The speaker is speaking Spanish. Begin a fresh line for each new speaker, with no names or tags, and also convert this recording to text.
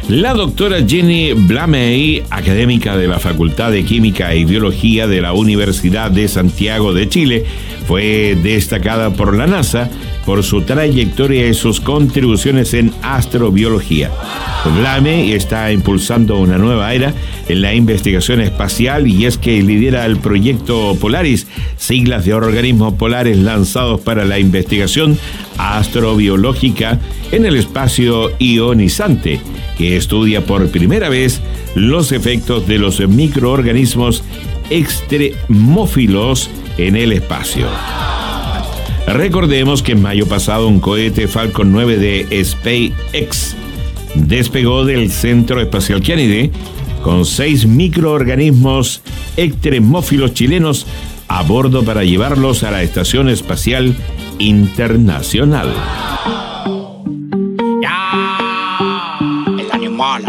La doctora Jenny Blamey, académica de la Facultad de Química y Biología de la Universidad de Santiago de Chile, fue destacada por la NASA por su trayectoria y sus contribuciones en astrobiología. Blamey está impulsando una nueva era en la investigación espacial y es que lidera el proyecto Polaris, siglas de organismos polares lanzados para la investigación astrobiológica en el espacio ionizante, que estudia por primera vez los efectos de los microorganismos extremófilos en el espacio. Recordemos que en mayo pasado un cohete Falcon 9 de SpaceX despegó del Centro Espacial Kennedy con 6 microorganismos extremófilos chilenos a bordo para llevarlos a la Estación Espacial Internacional.